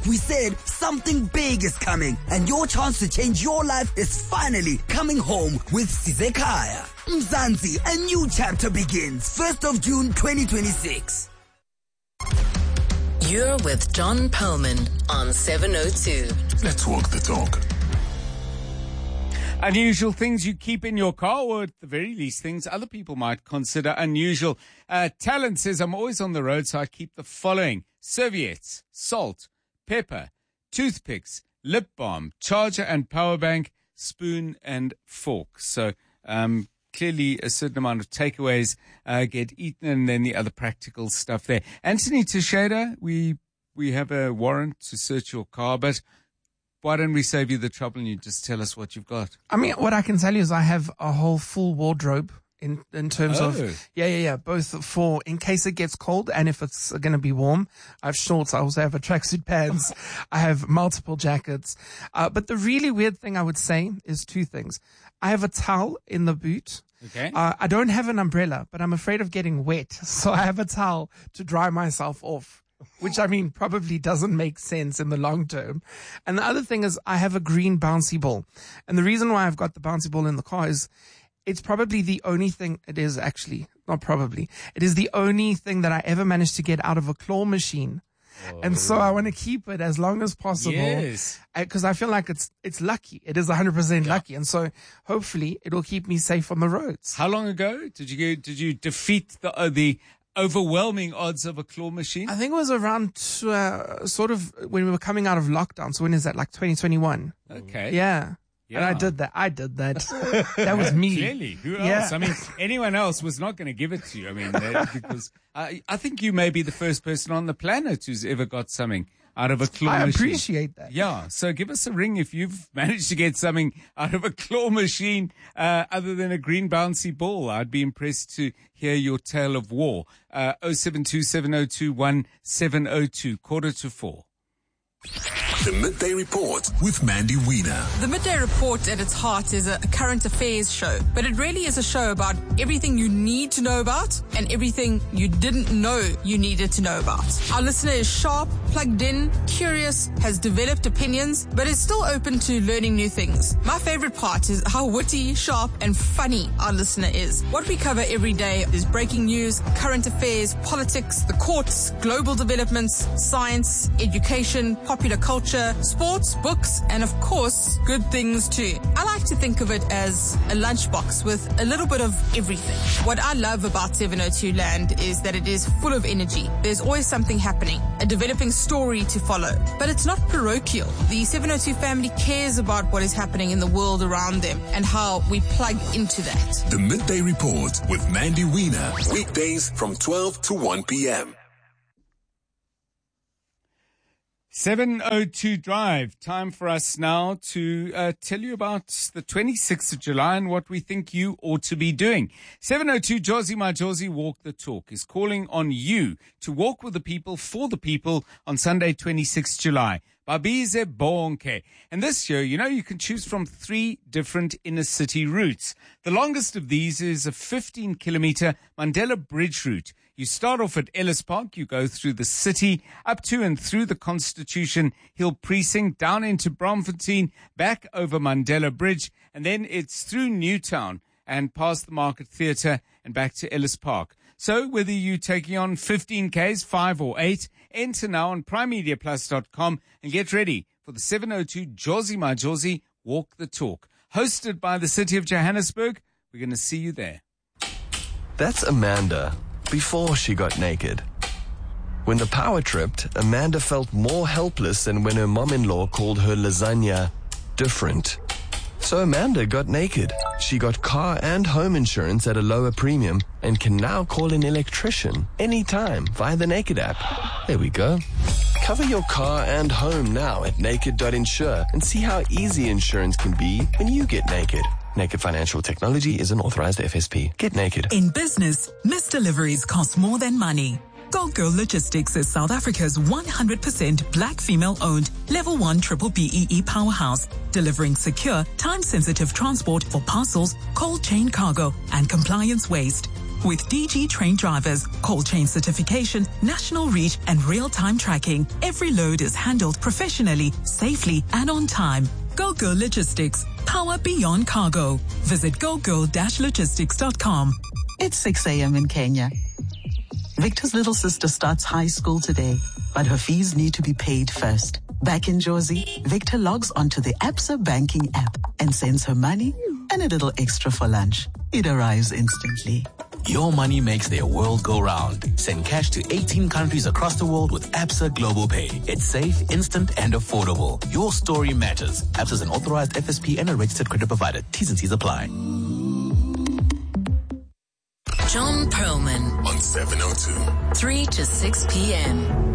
we said something big is coming, and your chance to change your life is finally coming home with Sizekaya. Mzansi, a new chapter begins 1st of June 2026. You're with John Perlman on 702. Let's walk the talk. Unusual things you keep in your car, or at the very least things other people might consider unusual. Talent says, I'm always on the road, so I keep the following: serviettes, salt, pepper, toothpicks, lip balm, charger and power bank, spoon and fork. So clearly a certain amount of takeaways get eaten, and then the other practical stuff there. Anthony Teixeira, we have a warrant to search your car, but why don't we save you the trouble and you just tell us what you've got? I mean, what I can tell you is I have a whole full wardrobe in terms of, both for in case it gets cold and if it's going to be warm. I have shorts. I also have a tracksuit pants. I have multiple jackets. But the really weird thing I would say is two things. I have a towel in the boot. Okay. I don't have an umbrella, but I'm afraid of getting wet. So I have a towel to dry myself off, which I mean probably doesn't make sense in the long term. And the other thing is I have a green bouncy ball. And the reason why I've got the bouncy ball in the car is it's probably the only thing, it is actually, not probably, it is the only thing that I ever managed to get out of a claw machine. Oh. And so I want to keep it as long as possible. Yes. Because I feel like it's lucky. It is 100% lucky. And so hopefully it will keep me safe on the roads. How long ago did you defeat the overwhelming odds of a claw machine? I think it was around sort of when we were coming out of lockdown. So when is that? Like 2021? Okay. Yeah. And I did that. That was me. Clearly. Who else? I mean, anyone else was not going to give it to you. I mean, because I think you may be the first person on the planet who's ever got something out of a claw machine. I appreciate that. Yeah. So give us a ring if you've managed to get something out of a claw machine other than a green bouncy ball. I'd be impressed to hear your tale of war. 072-702-1702, 3:45. The Midday Report with Mandy Wiener. The Midday Report at its heart is a current affairs show, but it really is a show about everything you need to know about and everything you didn't know you needed to know about. Our listener is sharp, plugged in, curious, has developed opinions, but is still open to learning new things. My favorite part is how witty, sharp, and funny our listener is. What we cover every day is breaking news, current affairs, politics, the courts, global developments, science, education, popular culture, sports, books, and of course, good things too. I like to think of it as a lunchbox with a little bit of everything. What I love about 702 Land is that it is full of energy. There's always something happening, a developing story to follow. But it's not parochial. The 702 family cares about what is happening in the world around them and how we plug into that. The Midday Report with Mandy Wiener. Weekdays from 12 to 1 p.m. 702 Drive. Time for us now to tell you about the 26th of July and what we think you ought to be doing. 702 Jozi Majozi Walk the Talk is calling on you to walk with the people for the people on Sunday, 26th July. Babize Bonke. And this year, you can choose from 3 different inner city routes. The longest of these is a 15-kilometer Mandela Bridge route. You start off at Ellis Park, you go through the city, up to and through the Constitution Hill Precinct, down into Braamfontein, back over Mandela Bridge, and then it's through Newtown and past the Market Theatre and back to Ellis Park. So whether you're taking on 15 Ks, 5 or 8, enter now on primemediaplus.com and get ready for the 702 Jozi Majozi Walk the Talk. Hosted by the City of Johannesburg. We're going to see you there. That's Amanda before she got naked. When the power tripped, Amanda felt more helpless than when her mom-in-law called her lasagna different. So Amanda got naked. She got car and home insurance at a lower premium and can now call an electrician anytime via the Naked app. There we go. Cover your car and home now at naked.insure and see how easy insurance can be when you get naked. Naked Financial Technology is an authorized FSP. Get naked. In business, missed deliveries cost more than money. Gold Girl Logistics is South Africa's 100% black female-owned Level 1 Triple BEE powerhouse, delivering secure, time-sensitive transport for parcels, cold chain cargo, and compliance waste. With DG trained drivers, cold chain certification, national reach, and real-time tracking, every load is handled professionally, safely, and on time. GoGirl Logistics. Power beyond cargo. Visit gogirl-logistics.com. It's 6 a.m. in Kenya. Victor's little sister starts high school today, but her fees need to be paid first. Back in Jozi, Victor logs onto the Absa banking app and sends her money and a little extra for lunch. It arrives instantly. Your money makes their world go round. Send cash to 18 countries across the world with Absa Global Pay. It's safe, instant, and affordable. Your story matters. Absa is an authorized FSP and a registered credit provider. T's and C's apply. John Perlman On 702. 3 to 6 p.m.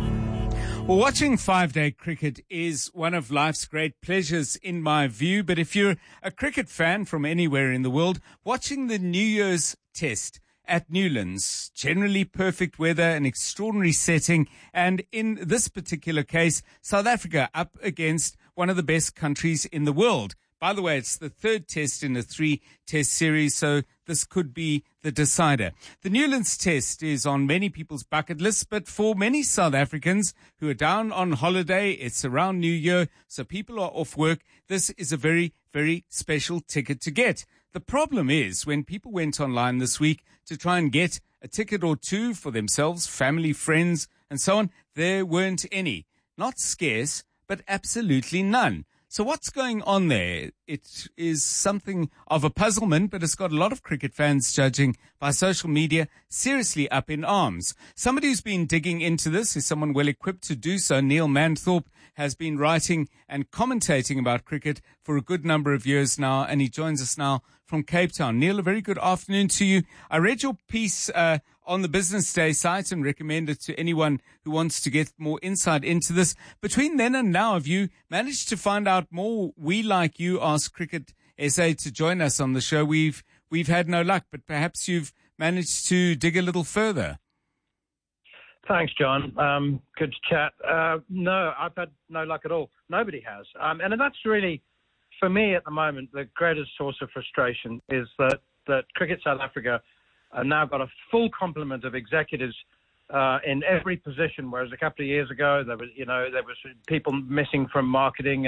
Well, watching 5-day cricket is one of life's great pleasures in my view. But if you're a cricket fan from anywhere in the world, watching the New Year's Test at Newlands, generally perfect weather, an extraordinary setting, and in this particular case, South Africa up against one of the best countries in the world. By the way, it's the third test in a 3-test series, so this could be the decider. The Newlands Test is on many people's bucket lists, but for many South Africans who are down on holiday, it's around New Year, so people are off work. This is a very, very special ticket to get. The problem is when people went online this week to try and get a ticket or two for themselves, family, friends, and so on, there weren't any. Not scarce, but absolutely none. So what's going on there? It is something of a puzzlement, but it's got a lot of cricket fans, judging by social media, seriously up in arms. Somebody who's been digging into this is someone well equipped to do so. Neil Manthorpe has been writing and commentating about cricket for a good number of years now, and he joins us now from Cape Town. Neil, a very good afternoon to you. I read your piece on the Business Day site and recommend it to anyone who wants to get more insight into this. Between then and now, have you managed to find out more? We, like you, asked Cricket SA to join us on the show. We've had no luck, but perhaps you've managed to dig a little further. Thanks, John. Good to chat. No, I've had no luck at all. Nobody has. And that's really, for me at the moment, the greatest source of frustration is that Cricket South Africa now got a full complement of executives in every position, whereas a couple of years ago there was people missing from marketing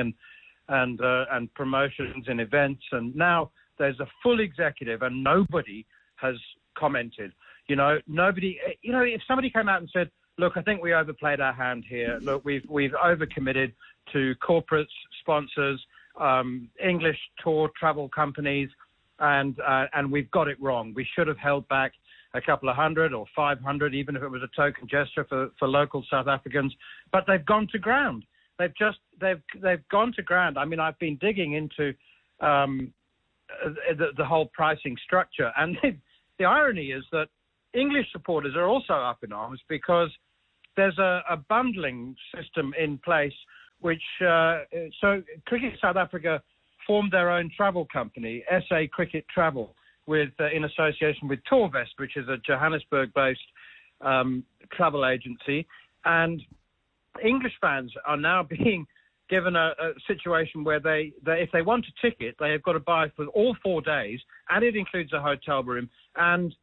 and promotions and events, and now there's a full executive and nobody has commented. Nobody. If somebody came out and said, "Look, I think we overplayed our hand here. Look, we've overcommitted to corporates, sponsors, English tour travel companies." And we've got it wrong. We should have held back a couple of hundred or 500, even if it was a token gesture for local South Africans. But they've gone to ground. They've gone to ground. I mean, I've been digging into the whole pricing structure, and the irony is that English supporters are also up in arms because there's a bundling system in place, which so Cricket South Africa formed their own travel company, SA Cricket Travel, in association with Tourvest, which is a Johannesburg-based travel agency. And English fans are now being given a situation where they if they want a ticket, they have got to buy for all 4 days, and it includes a hotel room and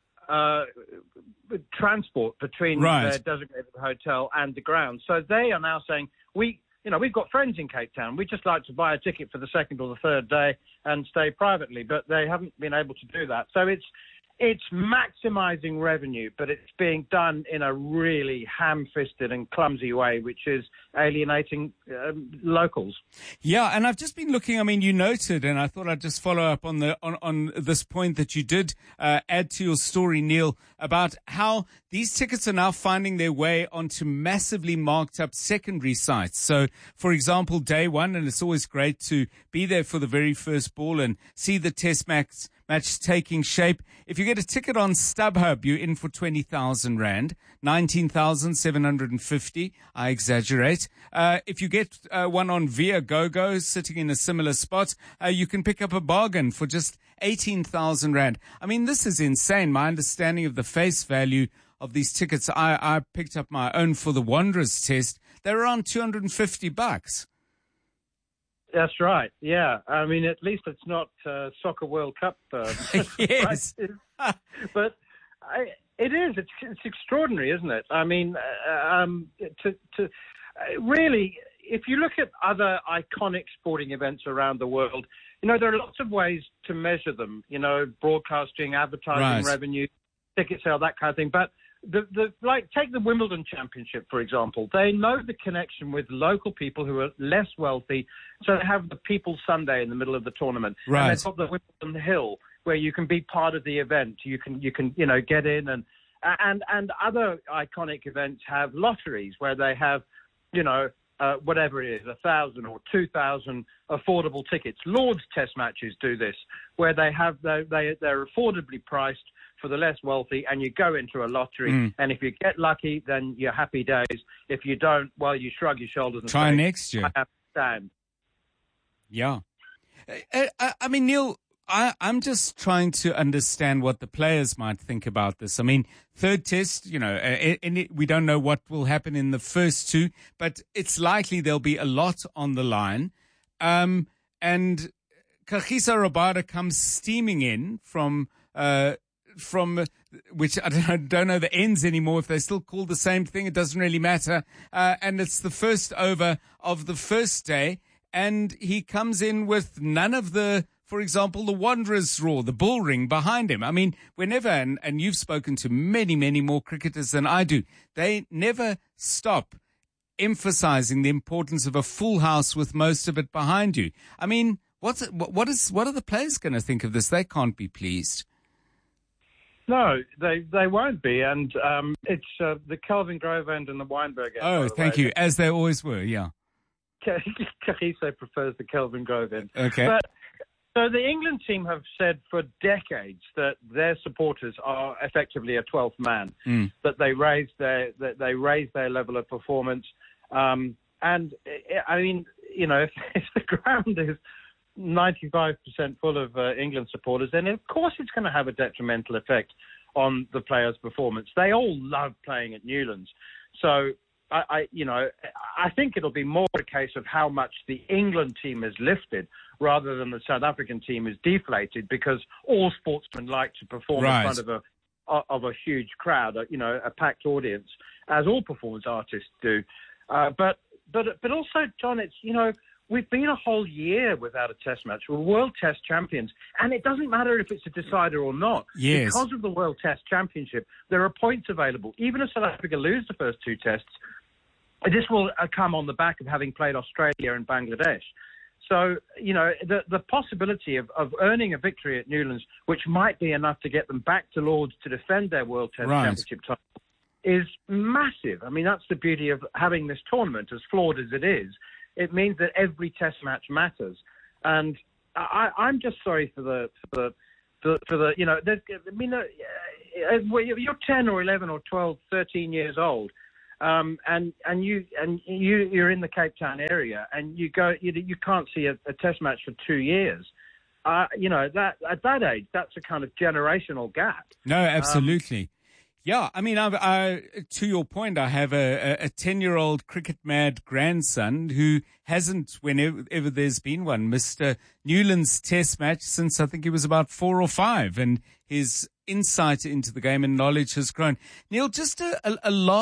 transport between their designated hotel and the ground. So they are now saying, we've got friends in Cape Town. We'd just like to buy a ticket for the second or the third day and stay privately, but they haven't been able to do that. So it's maximizing revenue, but it's being done in a really ham-fisted and clumsy way, which is alienating locals. Yeah, and I've just been looking. I mean, you noted, and I thought I'd just follow up on this point that you did add to your story, Neil, about how these tickets are now finding their way onto massively marked up secondary sites. So, for example, day one, and it's always great to be there for the very first ball and see the Test match taking shape. If you get a ticket on StubHub, you're in for 20,000 Rand, 19,750. I exaggerate. If you get one on Viagogo, sitting in a similar spot, you can pick up a bargain for just 18,000 Rand. I mean, this is insane. My understanding of the face value of these tickets, I picked up my own for the Wanderers Test. They're around $250. That's right. Yeah. I mean, at least it's not Soccer World Cup. Yes. But it is. It's extraordinary, isn't it? I mean, really, if you look at other iconic sporting events around the world, there are lots of ways to measure them. Broadcasting, advertising revenue, ticket sale, that kind of thing. But take the Wimbledon Championship, for example. They know the connection with local people who are less wealthy, so they have the People's Sunday in the middle of the tournament. Right. And they've got the Wimbledon Hill, where you can be part of the event. You can get in, and other iconic events have lotteries where they have, whatever it is, 1,000 or 2,000 affordable tickets. Lord's Test matches do this, where they're affordably priced for the less wealthy, and you go into a lottery, and if you get lucky, then you're happy days. If you don't, well, you shrug your shoulders and try say, next year. I understand. Yeah. I mean, Neil, I'm just trying to understand what the players might think about this. I mean, third test, we don't know what will happen in the first two, but it's likely there'll be a lot on the line. And Kagiso Rabada comes steaming in from which I don't know the ends anymore. If they still call the same thing, it doesn't really matter. And it's the first over of the first day, and he comes in with none of the, for example, the Wanderers roar, the bull ring behind him. I mean, whenever, and you've spoken to many, many more cricketers than I do, they never stop emphasizing the importance of a full house with most of it behind you. I mean, what are the players going to think of this? They can't be pleased. No, they won't be, and it's the Kelvin Grove end and the Weinberg end. Oh, thank you, as they always were, yeah. Kagiso prefers the Kelvin Grove end. Okay. So the England team have said for decades that their supporters are effectively a 12th man, that they raise their level of performance, and I mean, if the ground is 95% full of England supporters, then of course it's going to have a detrimental effect on the players' performance. They all love playing at Newlands. So I think it'll be more a case of how much the England team is lifted rather than the South African team is deflated, because all sportsmen like to perform in front of a huge crowd, a packed audience, as all performance artists do. But also, John, it's, we've been a whole year without a test match. We're World Test champions, and it doesn't matter if it's a decider or not. Yes. Because of the World Test Championship, there are points available. Even if South Africa lose the first two tests, this will come on the back of having played Australia and Bangladesh. So, the possibility of earning a victory at Newlands, which might be enough to get them back to Lords to defend their World Test Championship title, is massive. I mean, that's the beauty of having this tournament, as flawed as it is. It means that every test match matters, and I'm just sorry for the you're 10 or 11 or 12, 13 years old, and you're in the Cape Town area, and you can't see a test match for 2 years. That at that age, that's a kind of generational gap. No, absolutely. Yeah, I mean, to your point, I have a 10-year-old cricket-mad grandson who hasn't, whenever there's been one, missed a Newlands test match since I think he was about 4 or 5, and his insight into the game and knowledge has grown. Neil, just a last